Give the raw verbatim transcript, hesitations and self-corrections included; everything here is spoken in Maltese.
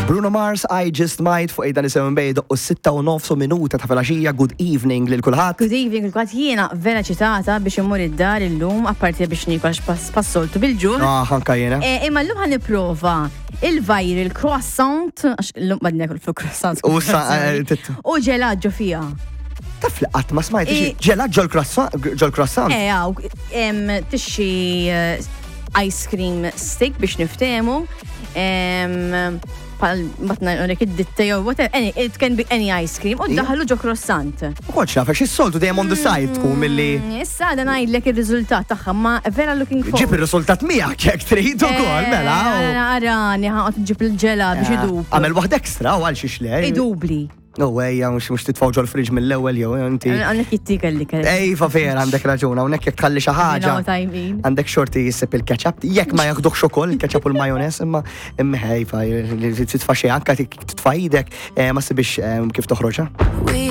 Bruno Mars, I Just Might fuq ejda nisew bejda u sitta u nofsu minuta ta' filaxija. Good evening lil kulħadd. Good evening, kulħadd jiena vera ċitata biex immur id-dar illum apparti biex nikol passoltu bil-ġur. Ah, anka jiena. Imma llum ħan nipprova il-vajr il-croissant, għax llum qed nekol fuq croissant. U sa U ġelaġġo fija. taf li qatt ma smajt ġelad ġol croissant. Eh, għaw, tixxi ice cream stick biex niftemu. Pal batna unek id-ditta jew whatever, any, it can be any ice cream, u daħlu ġo croissant. U kħodx nafa, xis-soltu dejjem on the side tkun milli. Issa da ngħidlek ir-riżultat tagħha, ma vera looking for. Ġib ir-riżultat miegħek jekk trid ukoll mela. Arani ħaqgħod ġib il-ġela biex idub. Għamel waħda ekstra u għal xiex le. Idubli. No way, mux mux titfawġu l-friġ mill-ewel jew inti. Għannek jittik għalli kelli. Ej, fa vera, għandek raġuna, għannek jek tħalli xaħġa. Għandek xorti jissib il-ketchup, jek ma jaħduħ xokol, il-ketchup u l-majones, imma imma ej, fa titfa xie anka, titfa idek, ma sibix kif toħroġa.